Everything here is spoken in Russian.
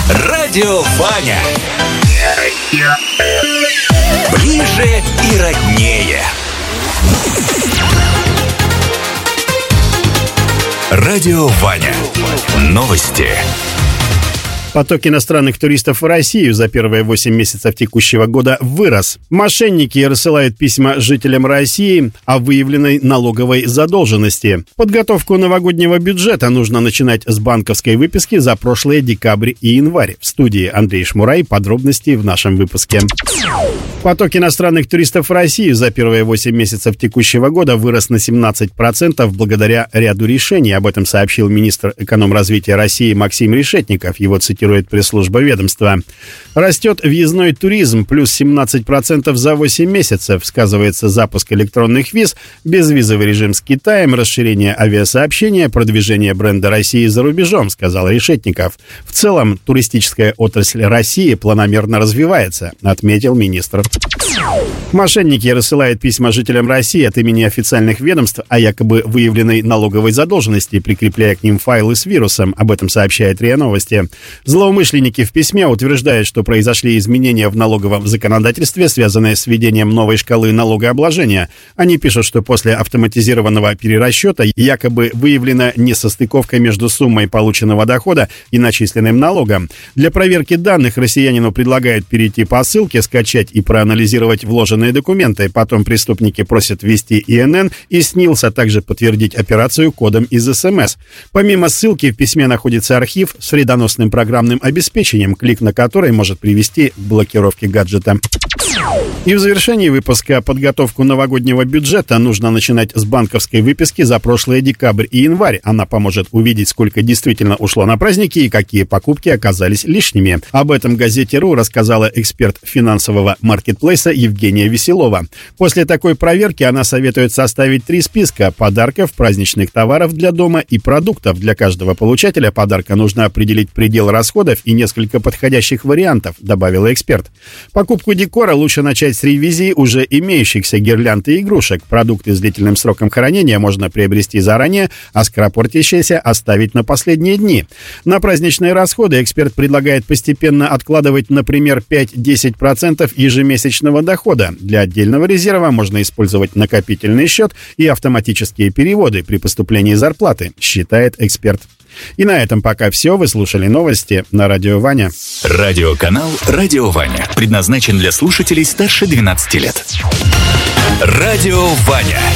Радио Ваня. Ближе и роднее. Радио Ваня. Новости. Поток иностранных туристов в Россию за первые 8 месяцев текущего года вырос. Мошенники рассылают письма жителям России о выявленной налоговой задолженности. Подготовку новогоднего бюджета нужно начинать с банковской выписки за прошлые декабрь и январь. В студии Андрей Шмурай. Подробности в нашем выпуске. Поток иностранных туристов в Россию за первые 8 месяцев текущего года вырос на 17% благодаря ряду решений. Об этом сообщил министр экономразвития России Максим Решетников. Его цитирует пресс-служба ведомства. Растет въездной туризм, плюс 17% за 8 месяцев. Сказывается запуск электронных виз, безвизовый режим с Китаем, расширение авиасообщения, продвижение бренда России за рубежом, сказал Решетников. В целом, туристическая отрасль России планомерно развивается, отметил министр. Мошенники рассылают письма жителям России от имени официальных ведомств о якобы выявленной налоговой задолженности, прикрепляя к ним файлы с вирусом. Об этом сообщает РИА Новости. Злоумышленники в письме утверждают, что произошли изменения в налоговом законодательстве, связанные с введением новой шкалы налогообложения. Они пишут, что после автоматизированного перерасчета якобы выявлена несостыковка между суммой полученного дохода и начисленным налогом. Для проверки данных россиянину предлагают перейти по ссылке, скачать и проанализировать вложенные документы. Потом преступники просят ввести ИНН и СНИЛС, а также подтвердить операцию кодом из СМС. Помимо ссылки в письме находится архив с вредоносным программным обеспечением, клик на который может привести к блокировке гаджета. И в завершении выпуска: подготовку новогоднего бюджета нужно начинать с банковской выписки за прошлые декабрь и январь. Она поможет увидеть, сколько действительно ушло на праздники и какие покупки оказались лишними. Об этом газете.ру рассказала эксперт финансового маркетплейса Евгения Веселова. После такой проверки она советует составить 3 списка подарков, праздничных товаров для дома и продуктов. Для каждого получателя подарка нужно определить предел расходов и несколько подходящих вариантов, добавила эксперт. Покупку декора лучше начать с ревизии уже имеющихся гирлянд и игрушек. Продукты с длительным сроком хранения можно приобрести заранее, а скоропортящиеся оставить на последние дни. На праздничные расходы эксперт предлагает постепенно откладывать, например, 5-10% ежемесячного дохода. Для отдельного резерва можно использовать накопительный счет и автоматические переводы при поступлении зарплаты, считает эксперт. И на этом пока все. Вы слушали новости на Радио Ваня. Радиоканал «Радио Ваня» предназначен для слушателей старше 12 лет. Радио Ваня.